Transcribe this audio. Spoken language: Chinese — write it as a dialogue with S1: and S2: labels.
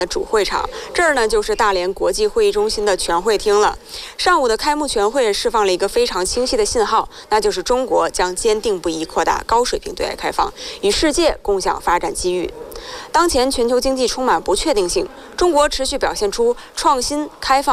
S1: 主会场，这儿呢就是大连国际会议中心的全会厅了。上午的开幕全会释放了一个非常清晰的信号，那就是中国将坚定不移扩大高水平对外开放，与世界共享发展机遇。当前全球经济充满不确定性，中国持续表现出创新、开放。